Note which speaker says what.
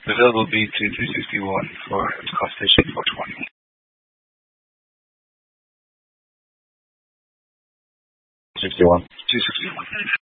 Speaker 1: The available B2361 for cost station 420. 61. 261.